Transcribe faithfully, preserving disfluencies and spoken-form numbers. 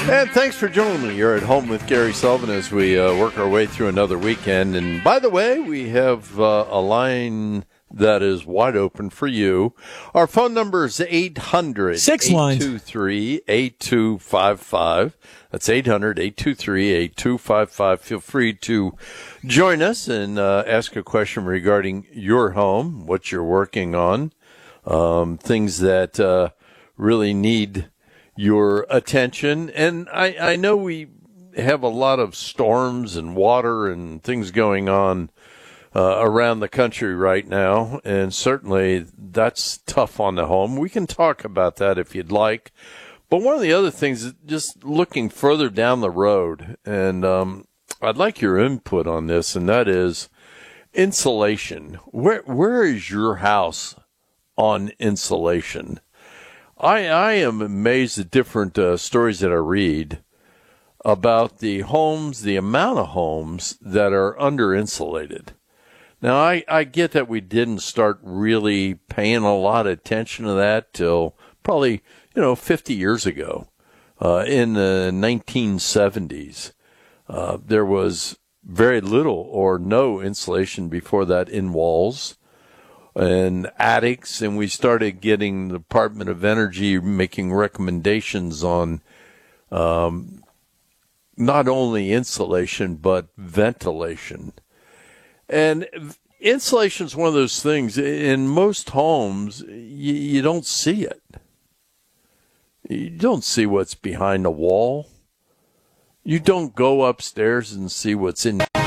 And thanks for joining me. You're at home with Gary Sullivan as we uh, work our way through another weekend. And by the way, we have uh, a line that is wide open for you. Our phone number is eight hundred, Six lines. eight two three, eight two five five. That's eight hundred, eight two three, eight two five five. Feel free to join us and uh, ask a question regarding your home, what you're working on, um, things that uh, really need your attention. And I, I know we have a lot of storms and water and things going on uh, around the country right now, and certainly that's tough on the home. We can talk about that if you'd like. But one of the other things is just looking further down the road, and um, I'd like your input on this, and that is insulation. Where where is your house on insulation? I, I am amazed at different uh, stories that I read about the homes, the amount of homes that are under-insulated. Now, I, I get that we didn't start really paying a lot of attention to that till probably, you know, fifty years ago. Uh, in the nineteen seventies, uh, there was very little or no insulation before that in walls and attics, and we started getting the Department of Energy making recommendations on um, not only insulation but ventilation. And insulation is one of those things, in most homes, you, you don't see it. You don't see what's behind the wall. You don't go upstairs and see what's in